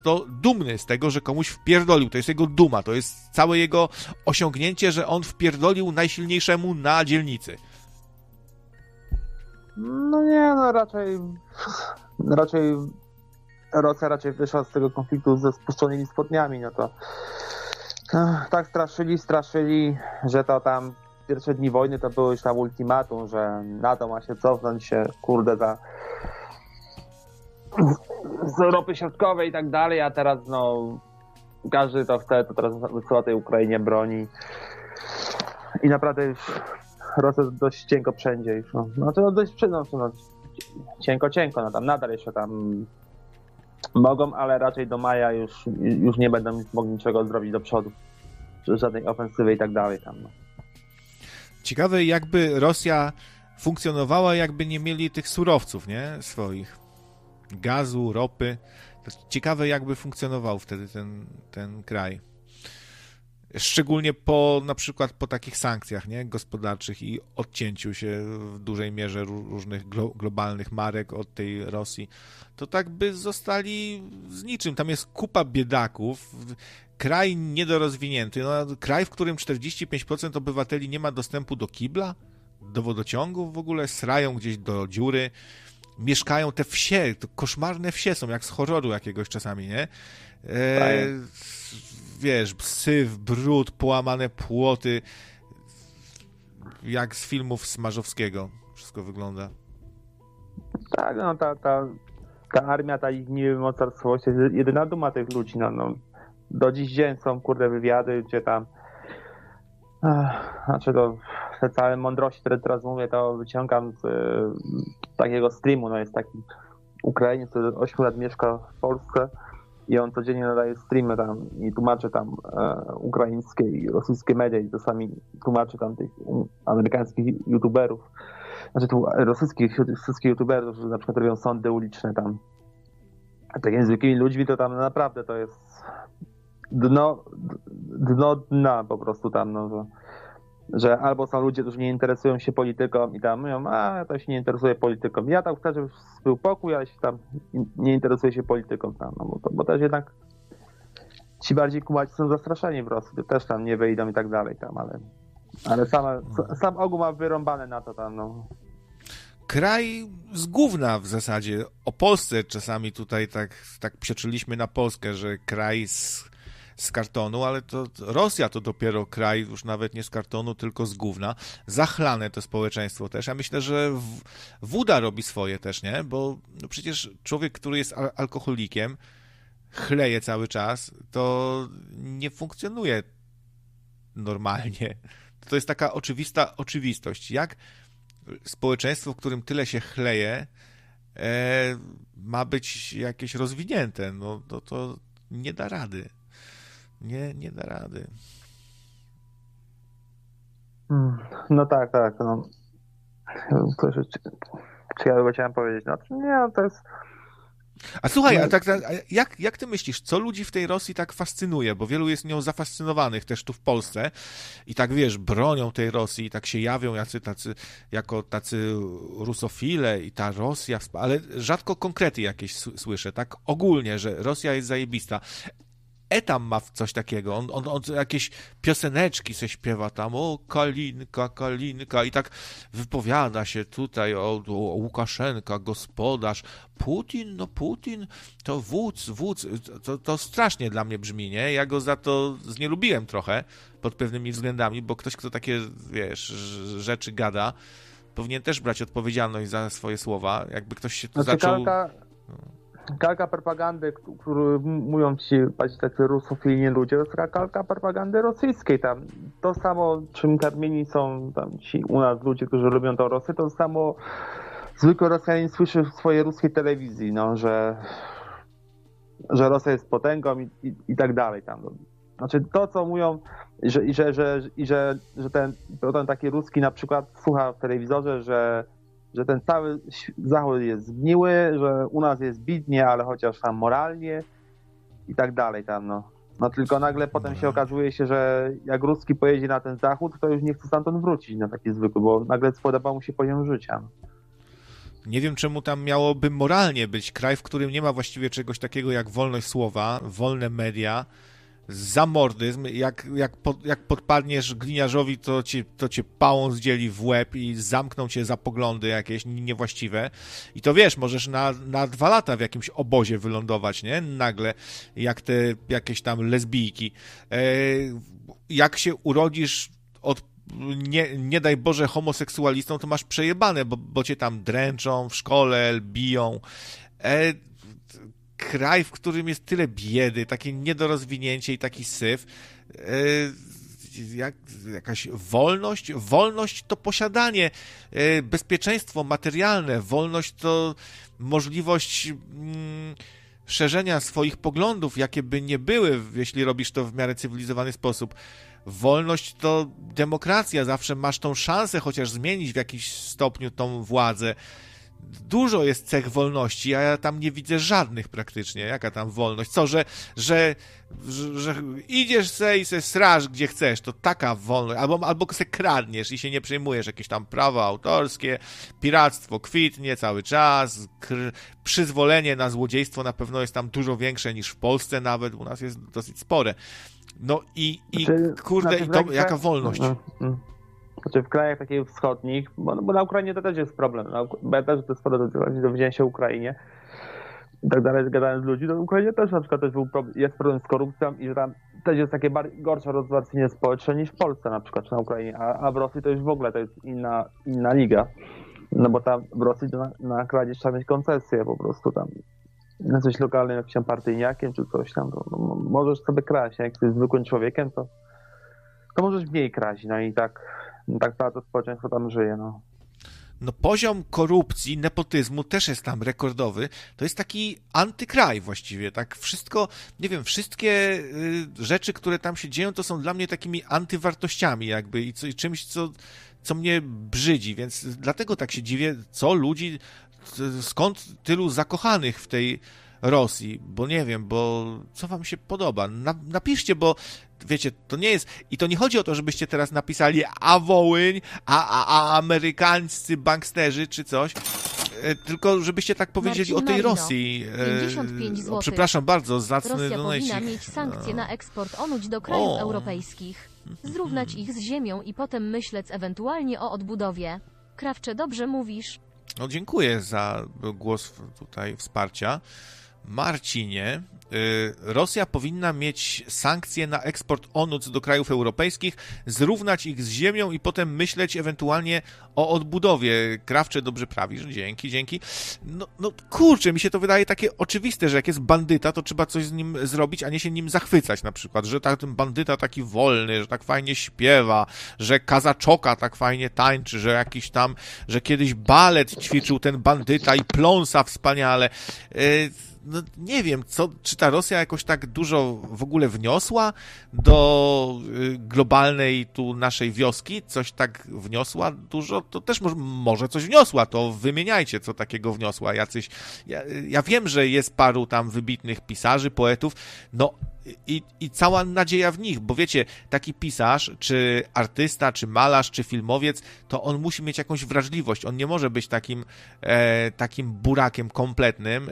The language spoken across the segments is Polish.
to dumny z tego, że komuś wpierdolił. To jest jego duma, to jest całe jego osiągnięcie, że on wpierdolił najsilniejszemu na dzielnicy. No nie, no raczej Rosja wyszła z tego konfliktu ze spuszczonymi spodniami, no to tak straszyli, że to tam pierwsze dni wojny to było już tam ultimatum, że NATO ma się cofnąć się, z Europy Środkowej i tak dalej, a teraz no każdy to chce, to teraz wysyła tej Ukrainie broni i naprawdę już Rosja dość cienko wszędzie już, cienko, no tam nadal jeszcze tam mogą, ale raczej do maja już nie będą mogli niczego zrobić do przodu, żadnej ofensywy i tak dalej tam. No. Ciekawe, jakby Rosja funkcjonowała, jakby nie mieli tych surowców, nie? Swoich. Gazu, ropy. To ciekawe, jakby funkcjonował wtedy ten kraj. Szczególnie na przykład po takich sankcjach, nie? Gospodarczych i odcięciu się w dużej mierze różnych globalnych marek od tej Rosji. To tak by zostali z niczym. Tam jest kupa biedaków. Kraj niedorozwinięty. No, kraj, w którym 45% obywateli nie ma dostępu do kibla, do wodociągów w ogóle, srają gdzieś do dziury. Mieszkają te wsie, to koszmarne wsie są, jak z horroru jakiegoś czasami, nie? Wiesz, syf, brud, połamane płoty, jak z filmów Smarzowskiego wszystko wygląda. Tak, no ta armia, ta ich mocarstwo jest jedyna duma tych ludzi, no. Do dziś dzień są, wywiady, gdzie tam te całe mądrości, które teraz mówię, to wyciągam z takiego streamu, no jest taki Ukrainiec, który od 8 lat mieszka w Polsce i on codziennie nadaje streamy tam i tłumaczy tam ukraińskie i rosyjskie media i czasami tłumaczy tam tych amerykańskich youtuberów, rosyjskich youtuberów, że na przykład robią sądy uliczne tam. A takimi zwykłymi ludźmi to tam naprawdę to jest dno dna po prostu tam, no, że albo są ludzie, którzy nie interesują się polityką i tam mówią, ja to się nie interesuje polityką. Ja tam chcę, żeby był pokój, ale się tam nie interesuje się polityką tam, no, bo też jednak ci bardziej kumaci są zastraszeni w Rosji, to też tam nie wyjdą i tak dalej tam, ale sam ogół ma wyrąbane na to tam, no. Kraj z gówna w zasadzie. O Polsce czasami tutaj tak psioczyliśmy na Polskę, że kraj z kartonu, ale to Rosja to dopiero kraj już nawet nie z kartonu, tylko z gówna. Zachlane to społeczeństwo też. Ja myślę, że woda robi swoje też, nie? Bo no przecież człowiek, który jest alkoholikiem, chleje cały czas, to nie funkcjonuje normalnie. To jest taka oczywista oczywistość. Jak społeczeństwo, w którym tyle się chleje, ma być jakieś rozwinięte, no to nie da rady. Nie da rady. No tak. No. Czy ja chciałem powiedzieć? No, nie, to jest... A słuchaj, jak ty myślisz, co ludzi w tej Rosji tak fascynuje? Bo wielu jest nią zafascynowanych też tu w Polsce i tak, wiesz, bronią tej Rosji i tak się jawią jako tacy rusofile i ta Rosja, ale rzadko konkrety jakieś słyszę, tak ogólnie, że Rosja jest zajebista. Etam ma coś takiego, on jakieś pioseneczki se śpiewa tam, o Kalinka i tak wypowiada się tutaj o Łukaszenka, gospodarz, Putin to wódz, to strasznie dla mnie brzmi, nie? Ja go za to znielubiłem trochę pod pewnymi względami, bo ktoś, kto takie, wiesz, rzeczy gada, powinien też brać odpowiedzialność za swoje słowa, jakby ktoś się tu zaczął... Kalka propagandy, którą mówią ci tacy rusofilni ludzie, to jest taka kalka propagandy rosyjskiej tam. To samo, czym karmieni są tam ci u nas ludzie, którzy lubią tą Rosję, to samo zwykły Rosjanin słyszy w swojej ruskiej telewizji, no, że Rosja jest potęgą i tak dalej tam. Znaczy to, co mówią, że ten taki ruski na przykład słucha w telewizorze, że ten cały Zachód jest zgniły, że u nas jest bidnie, ale chociaż tam moralnie i tak dalej tam, no. No tylko nagle potem się okazuje się, że jak Ruski pojedzie na ten Zachód, to już nie chce stamtąd wrócić na taki zwykły, bo nagle spodobał mu się poziom życia. Nie wiem, czemu tam miałoby moralnie być kraj, w którym nie ma właściwie czegoś takiego jak wolność słowa, wolne media, zamordyzm, jak podpadniesz gliniarzowi, to cię pałą zdzieli w łeb i zamkną cię za poglądy jakieś niewłaściwe. I to wiesz, możesz na 2 lata w jakimś obozie wylądować, nie? Nagle, jak te jakieś tam lesbijki. Jak się urodzisz nie daj Boże homoseksualistą, to masz przejebane, bo cię tam dręczą w szkole, biją. Kraj, w którym jest tyle biedy, takie niedorozwinięcie i taki syf, jakaś wolność. Wolność to posiadanie, bezpieczeństwo materialne, wolność to możliwość szerzenia swoich poglądów, jakie by nie były, jeśli robisz to w miarę cywilizowany sposób. Wolność to demokracja, zawsze masz tą szansę chociaż zmienić w jakimś stopniu tą władzę. Dużo jest cech wolności, a ja tam nie widzę żadnych praktycznie. Jaka tam wolność? Co, że idziesz i se srasz gdzie chcesz, to taka wolność. Albo se kradniesz i się nie przejmujesz. Jakieś tam prawa autorskie, piractwo kwitnie cały czas, przyzwolenie na złodziejstwo na pewno jest tam dużo większe niż w Polsce nawet, u nas jest dosyć spore. No kurde, jaka wolność? Znaczy w krajach takich wschodnich, bo na Ukrainie to też jest problem, bo ja też to sporo do wzięcia się Ukrainie i tak dalej, gadając z ludźmi, to w Ukrainie też na przykład jest problem z korupcją i że tam też jest takie gorsze rozwarstwienie społeczne niż w Polsce na przykład, czy na Ukrainie, a w Rosji to już w ogóle to jest inna liga, no bo tam w Rosji na kradzie trzeba mieć koncesję po prostu tam. Na coś lokalnym, jakimś tam partyjniakiem czy coś tam, to możesz sobie kraść, jak jesteś zwykłym człowiekiem, to możesz mniej kraść, no i tak to społeczeństwo tam żyje, no. No poziom korupcji, nepotyzmu też jest tam rekordowy. To jest taki antykraj właściwie, tak wszystko, nie wiem, wszystkie rzeczy, które tam się dzieją, to są dla mnie takimi antywartościami jakby i czymś, co mnie brzydzi, więc dlatego tak się dziwię, skąd tylu zakochanych w tej Rosji, bo nie wiem, bo co wam się podoba? Napiszcie, bo wiecie, to nie jest, i to nie chodzi o to, żebyście teraz napisali a Wołyń, a amerykańscy banksterzy czy coś, tylko żebyście tak powiedzieli Marcin o tej Marino, Rosji. 55 zł. Przepraszam bardzo, zacny Rosja donajcik. powinna mieć sankcje na eksport onuć do krajów europejskich, zrównać ich z ziemią i potem myśleć ewentualnie o odbudowie. Krawcze, dobrze mówisz. No dziękuję za głos tutaj wsparcia. Marcinie, Rosja powinna mieć sankcje na eksport onuc do krajów europejskich, zrównać ich z ziemią i potem myśleć ewentualnie o odbudowie. Krawcze, dobrze prawisz, dzięki. No kurczę, mi się to wydaje takie oczywiste, że jak jest bandyta, to trzeba coś z nim zrobić, a nie się nim zachwycać na przykład, że ten bandyta taki wolny, że tak fajnie śpiewa, że kazaczoka tak fajnie tańczy, że kiedyś balet ćwiczył ten bandyta i pląsa wspaniale. No nie wiem, czy ta Rosja jakoś tak dużo w ogóle wniosła do globalnej tu naszej wioski? Coś tak wniosła dużo? To też może coś wniosła, to wymieniajcie, co takiego wniosła. Ja wiem, że jest paru tam wybitnych pisarzy, poetów, no i cała nadzieja w nich, bo wiecie, taki pisarz, czy artysta, czy malarz, czy filmowiec, to on musi mieć jakąś wrażliwość, on nie może być takim burakiem kompletnym,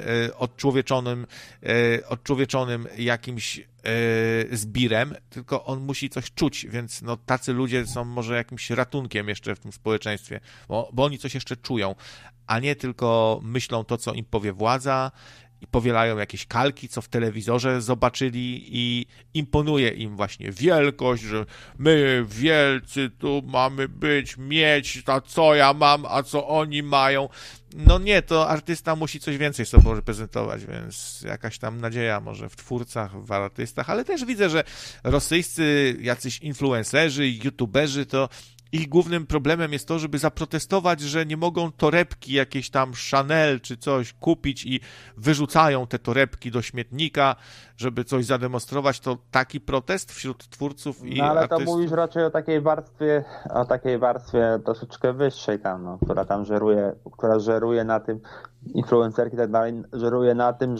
odczłowieczonym jakimś zbirem, tylko on musi coś czuć, więc no tacy ludzie są może jakimś ratunkiem jeszcze w tym społeczeństwie, bo oni coś jeszcze czują, a nie tylko myślą to, co im powie władza, i powielają jakieś kalki, co w telewizorze zobaczyli i imponuje im właśnie wielkość, że my wielcy tu mamy mieć, a co ja mam, a co oni mają. No nie, to artysta musi coś więcej sobą reprezentować, więc jakaś tam nadzieja może w twórcach, w artystach, ale też widzę, że rosyjscy jacyś influencerzy i youtuberzy to ich głównym problemem jest to, żeby zaprotestować, że nie mogą torebki jakieś tam Chanel czy coś kupić i wyrzucają te torebki do śmietnika, żeby coś zademonstrować. To taki protest wśród twórców i ale artystów. to mówisz raczej o takiej warstwie troszeczkę wyższej tam, no, która żeruje na tym, influencerki i tak dalej, żeruje na tym,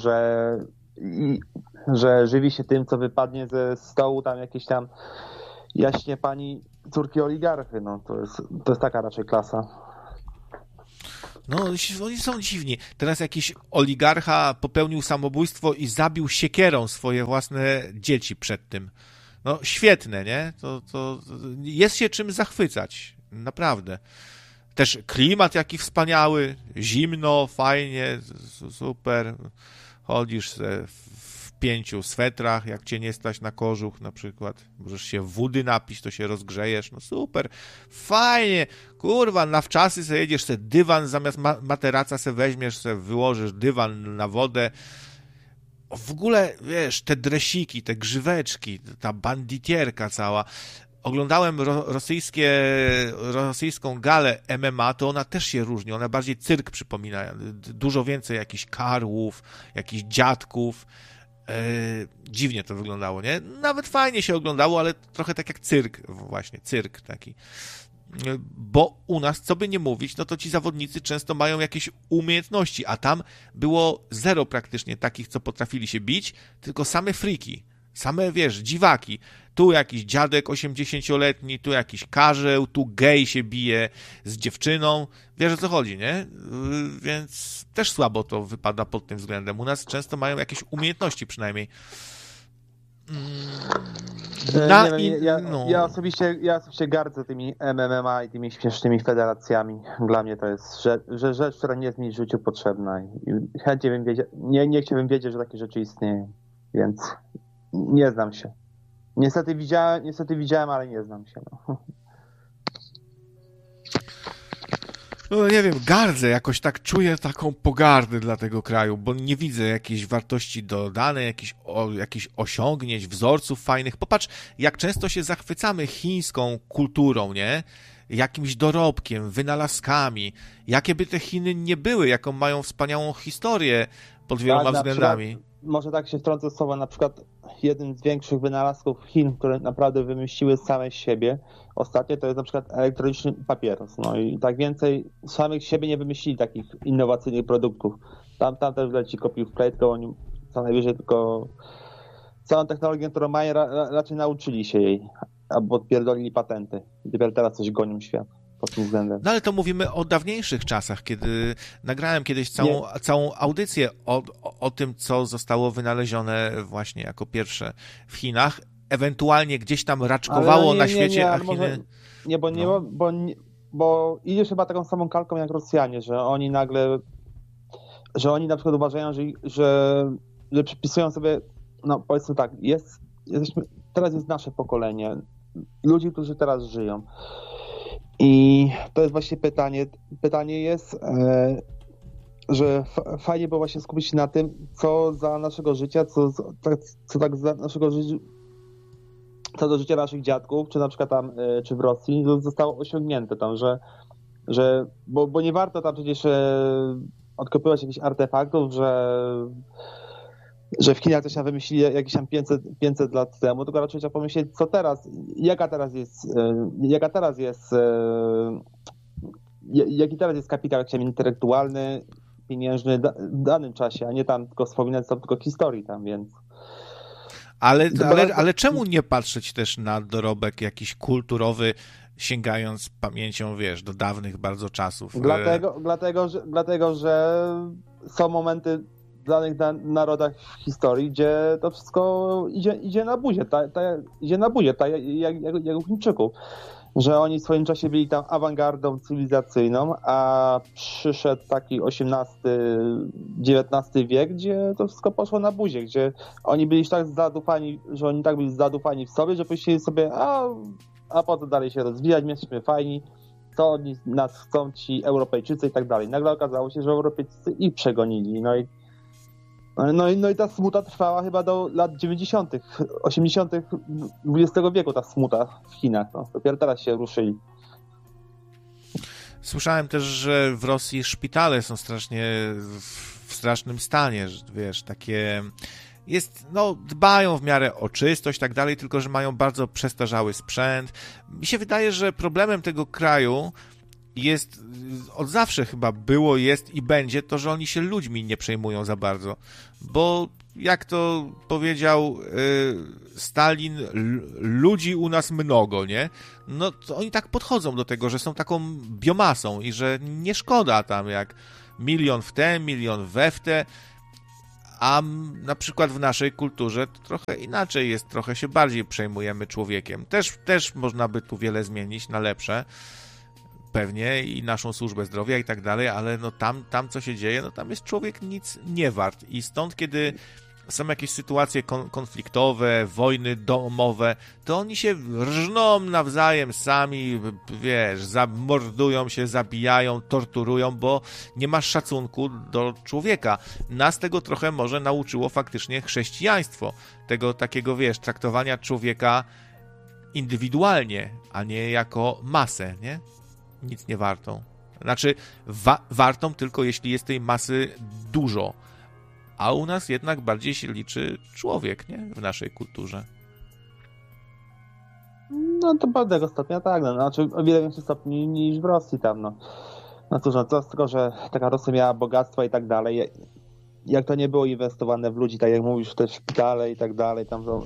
że żywi się tym, co wypadnie ze stołu tam jakieś tam jaśnie pani córki oligarchy, no to jest taka raczej klasa. No, oni są dziwni. Teraz jakiś oligarcha popełnił samobójstwo i zabił siekierą swoje własne dzieci przed tym. No, świetne, nie? To jest się czym zachwycać. Naprawdę. Też klimat jaki wspaniały, zimno, fajnie, super. Chodzisz w 5 swetrach, jak cię nie stać na kożuch na przykład. Możesz się wody napić, to się rozgrzejesz. No super, fajnie. Kurwa, na wczasy sobie jedziesz, sobie dywan zamiast materaca sobie weźmiesz, sobie wyłożysz dywan na wodę. W ogóle, wiesz, te dresiki, te grzyweczki, ta banditierka cała. Oglądałem rosyjską galę MMA, to ona też się różni, ona bardziej cyrk przypomina, dużo więcej jakichś karłów, jakichś dziadków, dziwnie to wyglądało, nie? Nawet fajnie się oglądało, ale trochę tak jak cyrk, właśnie, cyrk taki. Bo u nas, co by nie mówić, no to ci zawodnicy często mają jakieś umiejętności, a tam było zero praktycznie takich, co potrafili się bić, tylko same friki. Same, wiesz, dziwaki. Tu jakiś dziadek 80-letni, tu jakiś karzeł, tu gej się bije z dziewczyną. Wiesz, o co chodzi, nie? Więc też słabo to wypada pod tym względem. U nas często mają jakieś umiejętności przynajmniej. Ja osobiście gardzę tymi MMA i tymi śmiesznymi federacjami. Dla mnie to jest rzecz, która nie jest mi w życiu potrzebna. I chętnie bym wiedział, nie chciałbym wiedzieć, że takie rzeczy istnieją. Więc nie znam się. Niestety widziałem, ale nie znam się. No. No nie wiem, gardzę, jakoś tak czuję taką pogardę dla tego kraju, bo nie widzę jakiejś wartości dodanej, jakichś osiągnięć, wzorców fajnych. Popatrz, jak często się zachwycamy chińską kulturą, nie? Jakimś dorobkiem, wynalazkami. Jakie by te Chiny nie były, jaką mają wspaniałą historię pod wieloma względami. Może tak się wtrącę słowo, na przykład jednym z większych wynalazków Chin, które naprawdę wymyśliły same siebie ostatnio, to jest na przykład elektroniczny papieros. No i tak więcej samych siebie nie wymyślili takich innowacyjnych produktów. Tam też leci kopiuj w klejtkę, oni co najwyżej tylko całą technologię, którą mają, raczej nauczyli się jej, albo odpierdolili patenty. I dopiero teraz coś gonią świat pod tym względem. No ale to mówimy o dawniejszych czasach, kiedy nagrałem kiedyś całą audycję o tym, co zostało wynalezione właśnie jako pierwsze w Chinach. Ewentualnie gdzieś tam raczkowało na świecie, a Chiny... Bo idziesz chyba taką samą kalką jak Rosjanie, że oni na przykład uważają, że przypisują sobie, no powiedzmy tak, teraz jest nasze pokolenie, ludzi, którzy teraz żyją. I to jest właśnie pytanie. Pytanie jest, że fajnie było właśnie skupić się na tym, co za naszego życia, co tak za naszego życia, co do życia naszych dziadków, czy na przykład tam, czy w Rosji, zostało osiągnięte tam, bo nie warto tam przecież odkopywać jakichś artefaktów, że w Chinach coś tam wymyślili jakieś tam 500 lat temu, tylko raczej trzeba pomyśleć, co teraz, jaki teraz jest kapitał jakiś intelektualny, pieniężny w danym czasie, a nie tam tylko wspominać sobie tylko historii tam, więc... Ale czemu nie patrzeć też na dorobek jakiś kulturowy, sięgając pamięcią, wiesz, do dawnych bardzo czasów? Dlatego, że są momenty w danych narodach w historii, gdzie to wszystko idzie na buzie, jak u Chińczyków. Że oni w swoim czasie byli tam awangardą cywilizacyjną, a przyszedł taki XVIII wiek, gdzie to wszystko poszło na buzie, gdzie oni byli tak zadufani, w sobie, że powiedzieli sobie, a po co dalej się rozwijać, my jesteśmy fajni, to od nas chcą ci Europejczycy i tak dalej. Nagle okazało się, że Europejczycy ich przegonili, no i ta smuta trwała chyba do lat 90., 80. XX wieku, ta smuta w Chinach. No. Dopiero teraz się ruszyli. Słyszałem też, że w Rosji szpitale są w strasznym stanie, że, wiesz, takie... dbają w miarę o czystość, tak dalej, tylko że mają bardzo przestarzały sprzęt. Mi się wydaje, że problemem tego kraju jest, od zawsze chyba było, jest i będzie to, że oni się ludźmi nie przejmują za bardzo, bo jak to powiedział Stalin, ludzi u nas mnogo, nie? No to oni tak podchodzą do tego, że są taką biomasą i że nie szkoda tam jak milion w te, milion we w te, a na przykład w naszej kulturze to trochę inaczej jest, trochę się bardziej przejmujemy człowiekiem. Też można by tu wiele zmienić na lepsze, pewnie, i naszą służbę zdrowia i tak dalej, ale no tam co się dzieje, no tam jest człowiek nic nie wart i stąd, kiedy są jakieś sytuacje konfliktowe, wojny domowe, to oni się rżną nawzajem sami, wiesz, zamordują się, zabijają, torturują, bo nie masz szacunku do człowieka. Nas tego trochę może nauczyło faktycznie chrześcijaństwo, tego takiego, wiesz, traktowania człowieka indywidualnie, a nie jako masę, nie? Nic nie wartą. Znaczy, wartą tylko jeśli jest tej masy dużo. A u nas jednak bardziej się liczy człowiek, nie? W naszej kulturze. No to pewnego stopnia tak, no. Znaczy o wiele większym stopniu niż w Rosji tam, no. No cóż, no to z tego, że taka Rosja miała bogactwa i tak dalej, jak to nie było inwestowane w ludzi, tak jak mówisz, w te szpitale i tak dalej, tam są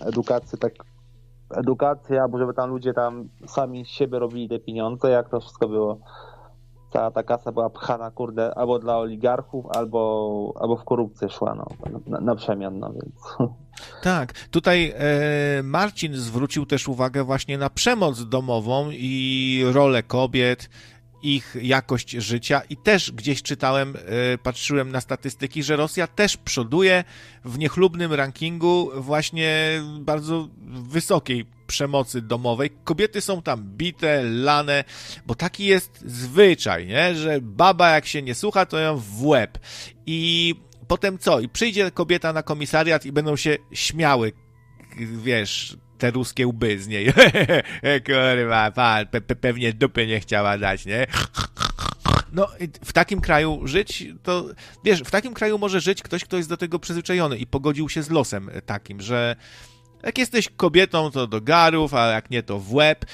edukacja, bo żeby tam ludzie tam sami z siebie robili te pieniądze, jak to wszystko było. Cała ta kasa była pchana, kurde, albo dla oligarchów, albo w korupcję szła, no, na przemian, no więc. Tak, tutaj Marcin zwrócił też uwagę właśnie na przemoc domową i rolę kobiet, ich jakość życia i też gdzieś czytałem, patrzyłem na statystyki, że Rosja też przoduje w niechlubnym rankingu właśnie bardzo wysokiej przemocy domowej. Kobiety są tam bite, lane, bo taki jest zwyczaj, nie? Że baba jak się nie słucha, to ją w łeb. I potem co? I przyjdzie kobieta na komisariat i będą się śmiały, wiesz, te ruskie łby z niej. Kurwa, pan, pewnie dupy nie chciała dać, nie? No, w takim kraju żyć, to wiesz, w takim kraju może żyć ktoś, kto jest do tego przyzwyczajony i pogodził się z losem takim, że jak jesteś kobietą, to do garów, a jak nie, to w łeb.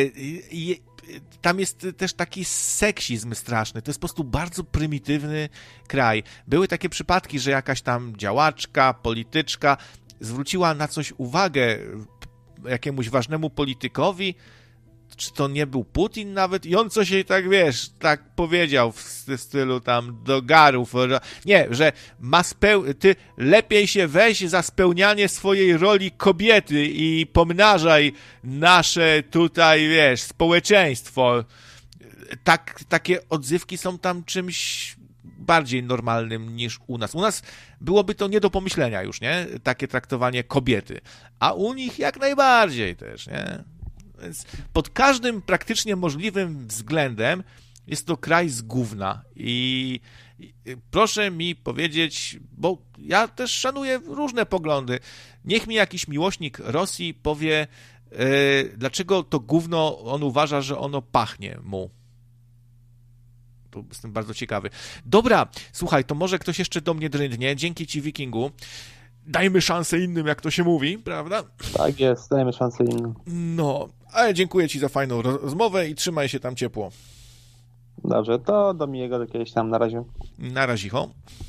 Tam jest też taki seksizm straszny. To jest po prostu bardzo prymitywny kraj. Były takie przypadki, że jakaś tam działaczka, polityczka zwróciła na coś uwagę jakiemuś ważnemu politykowi, czy to nie był Putin nawet, i on coś jej tak, wiesz, tak powiedział w stylu tam do garów, nie, że ty lepiej się weź za spełnianie swojej roli kobiety i pomnażaj nasze tutaj, wiesz, społeczeństwo. Takie odzywki są tam czymś bardziej normalnym niż u nas. U nas byłoby to nie do pomyślenia już, nie? Takie traktowanie kobiety. A u nich jak najbardziej też, nie? Więc pod każdym praktycznie możliwym względem jest to kraj z gówna. I proszę mi powiedzieć, bo ja też szanuję różne poglądy, niech mi jakiś miłośnik Rosji powie, dlaczego to gówno on uważa, że ono pachnie mu. Jestem bardzo ciekawy. Dobra, słuchaj, to może ktoś jeszcze do mnie dryndnie. Dzięki ci, Wikingu. Dajmy szansę innym, jak to się mówi, prawda? Tak jest, dajmy szansę innym. No, ale dziękuję ci za fajną rozmowę i trzymaj się tam ciepło. Dobrze, to do miłego do kiedyś tam, na razie. Na razicho.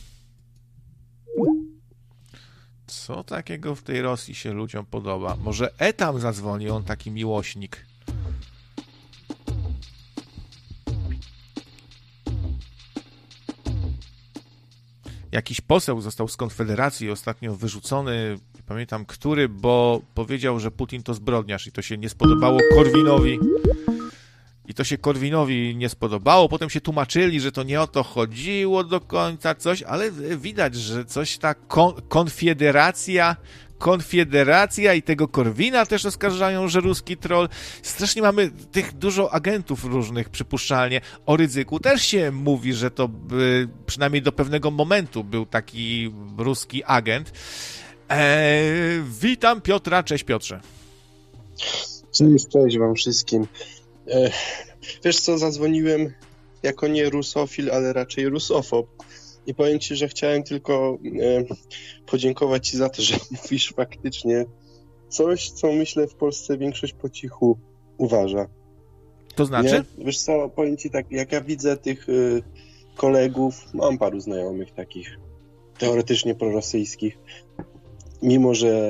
Co takiego w tej Rosji się ludziom podoba? Może Etam zadzwoni, on taki miłośnik. Jakiś poseł został z Konfederacji ostatnio wyrzucony, nie pamiętam który, bo powiedział, że Putin to zbrodniarz i to się nie spodobało Korwinowi. I to się Korwinowi nie spodobało. Potem się tłumaczyli, że to nie o to chodziło do końca coś, ale widać, że coś ta Konfederacja i tego Korwina też oskarżają, że ruski troll. Strasznie mamy tych dużo agentów różnych, przypuszczalnie. O Rydzyku też się mówi, że to przynajmniej do pewnego momentu był taki ruski agent. Witam Piotra, cześć Piotrze. Cześć wam wszystkim. Wiesz co, zadzwoniłem jako nie rusofil, ale raczej rusofob. I powiem ci, że chciałem tylko podziękować ci za to, że mówisz faktycznie coś, co myślę w Polsce większość po cichu uważa. To znaczy? Nie? Wiesz co, powiem ci tak, jak ja widzę tych kolegów, mam paru znajomych takich teoretycznie prorosyjskich, mimo że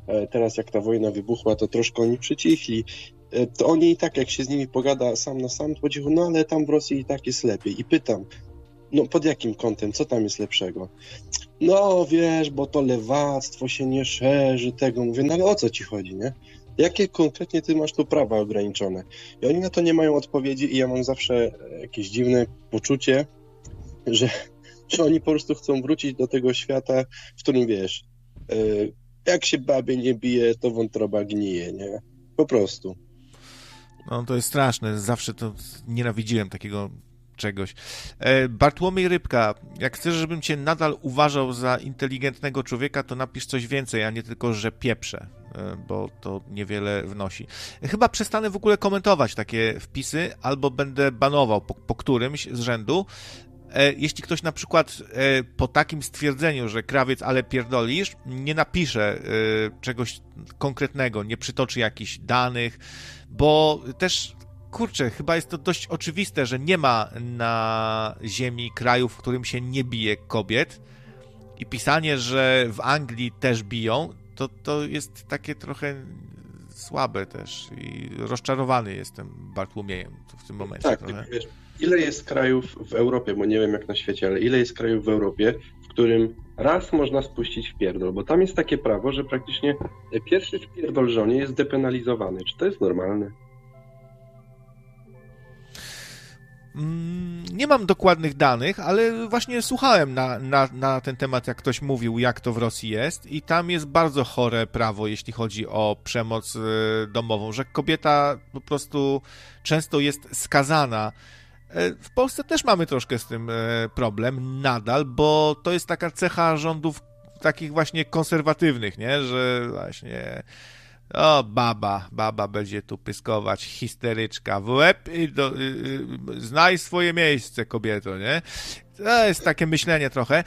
teraz jak ta wojna wybuchła, to troszkę oni przycichli. To oni i tak, jak się z nimi pogada sam na sam, to po cichu, no ale tam w Rosji i tak jest lepiej. I pytam, no pod jakim kątem, co tam jest lepszego? No wiesz, bo to lewactwo się nie szerzy, tego. Mówię, no ale o co ci chodzi, nie? Jakie konkretnie ty masz tu prawa ograniczone? I oni na to nie mają odpowiedzi i ja mam zawsze jakieś dziwne poczucie, że oni po prostu chcą wrócić do tego świata, w którym wiesz, jak się babie nie bije, to wątroba gnije, nie? Po prostu. No to jest straszne, zawsze to nienawidziłem takiego czegoś. Bartłomiej Rybka, jak chcesz, żebym cię nadal uważał za inteligentnego człowieka, to napisz coś więcej, a nie tylko, że pieprzę, bo to niewiele wnosi. Chyba przestanę w ogóle komentować takie wpisy, albo będę banował po którymś z rzędu. Jeśli ktoś na przykład po takim stwierdzeniu, że krawiec, ale pierdolisz, nie napisze czegoś konkretnego, nie przytoczy jakichś danych, bo też, kurczę, chyba jest to dość oczywiste, że nie ma na ziemi kraju, w którym się nie bije kobiet i pisanie, że w Anglii też biją, to jest takie trochę słabe też i rozczarowany jestem Bartłomiejem w tym momencie. Tak, trochę. Wiesz, ile jest krajów w Europie, bo nie wiem jak na świecie, ale ile jest krajów w Europie, w którym raz można spuścić w pierdol, bo tam jest takie prawo, że praktycznie pierwszy wpierdol żonie jest depenalizowany. Czy to jest normalne? Nie mam dokładnych danych, ale właśnie słuchałem na ten temat, jak ktoś mówił, jak to w Rosji jest i tam jest bardzo chore prawo, jeśli chodzi o przemoc domową, że kobieta po prostu często jest skazana. W Polsce też mamy troszkę z tym problem nadal, bo to jest taka cecha rządów takich właśnie konserwatywnych, nie? Że właśnie o, baba będzie tu pyskować, histeryczka, w łeb i znaj swoje miejsce, kobieto, nie? To jest takie myślenie trochę.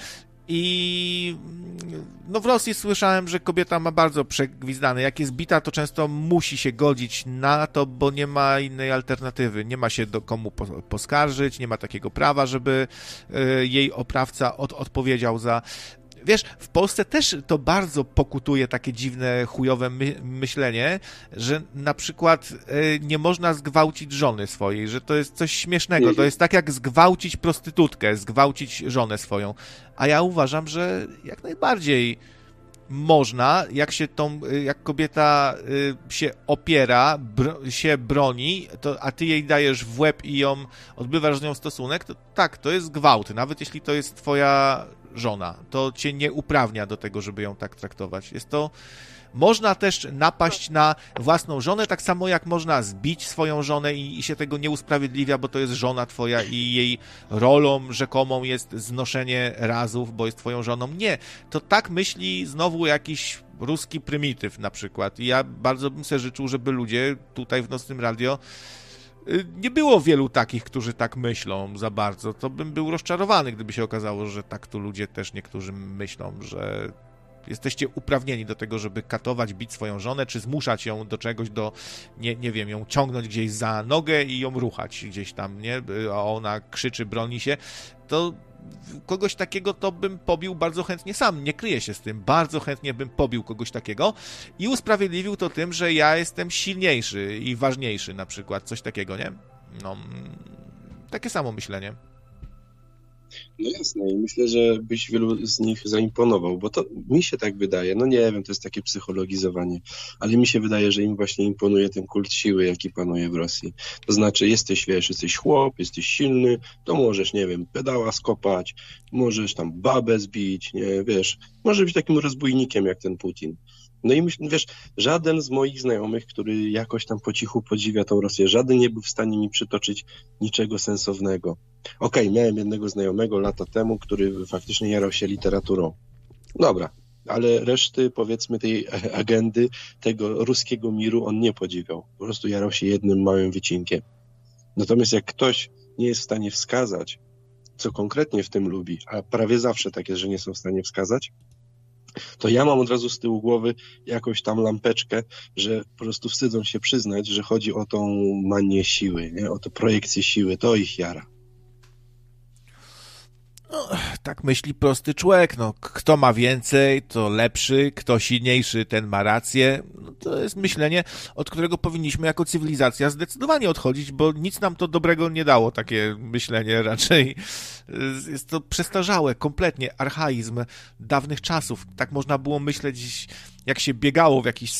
I no w Rosji słyszałem, że kobieta ma bardzo przegwizdane. Jak jest bita, to często musi się godzić na to, bo nie ma innej alternatywy. Nie ma się do komu poskarżyć, nie ma takiego prawa, żeby jej oprawca odpowiedział za... Wiesz, w Polsce też to bardzo pokutuje takie dziwne, chujowe myślenie, że na przykład nie można zgwałcić żony swojej, że to jest coś śmiesznego. To jest tak jak zgwałcić prostytutkę, zgwałcić żonę swoją. A ja uważam, że jak najbardziej można, jak kobieta się opiera, się broni, a ty jej dajesz w łeb i odbywasz z nią stosunek, to tak, to jest gwałt, nawet jeśli to jest twoja żona. To cię nie uprawnia do tego, żeby ją tak traktować. Można też napaść na własną żonę, tak samo jak można zbić swoją żonę i się tego nie usprawiedliwia, bo to jest żona twoja i jej rolą rzekomą jest znoszenie razów, bo jest twoją żoną. Nie, to tak myśli znowu jakiś ruski prymityw na przykład. I ja bardzo bym sobie życzył, żeby ludzie tutaj w Nocnym Radio nie było wielu takich, którzy tak myślą za bardzo. To bym był rozczarowany, gdyby się okazało, że tak tu ludzie też niektórzy myślą, że jesteście uprawnieni do tego, żeby katować, bić swoją żonę, czy zmuszać ją do czegoś, nie wiem, ją ciągnąć gdzieś za nogę i ją ruchać gdzieś tam, nie? A ona krzyczy, broni się. To kogoś takiego to bym pobił bardzo chętnie sam, nie kryję się z tym. Bardzo chętnie bym pobił kogoś takiego i usprawiedliwił to tym, że ja jestem silniejszy i ważniejszy na przykład, coś takiego, nie? No, takie samo myślenie. No jasne i myślę, że byś wielu z nich zaimponował, bo to mi się tak wydaje, no nie wiem, to jest takie psychologizowanie, ale mi się wydaje, że im właśnie imponuje ten kult siły, jaki panuje w Rosji. To znaczy jesteś chłop, jesteś silny, to możesz, nie wiem, pedała skopać, możesz tam babę zbić, nie, wiesz, możesz być takim rozbójnikiem jak ten Putin. No i myślę, wiesz, żaden z moich znajomych, który jakoś tam po cichu podziwia tą Rosję, żaden nie był w stanie mi przytoczyć niczego sensownego. Okej, miałem jednego znajomego lata temu, który faktycznie jarał się literaturą. Dobra, ale reszty, powiedzmy, tej agendy, tego ruskiego miru on nie podziwiał. Po prostu jarał się jednym małym wycinkiem. Natomiast jak ktoś nie jest w stanie wskazać, co konkretnie w tym lubi, a prawie zawsze tak jest, że nie są w stanie wskazać, to ja mam od razu z tyłu głowy jakąś tam lampeczkę, że po prostu wstydzą się przyznać, że chodzi o tą manię siły, nie? O tę projekcję siły, to ich jara. Tak myśli prosty człowiek, no. Kto ma więcej, to lepszy, kto silniejszy, ten ma rację. No, to jest myślenie, od którego powinniśmy jako cywilizacja zdecydowanie odchodzić, bo nic nam to dobrego nie dało, takie myślenie raczej. Jest to przestarzałe, kompletnie, archaizm dawnych czasów. Tak można było myśleć, jak się biegało w jakichś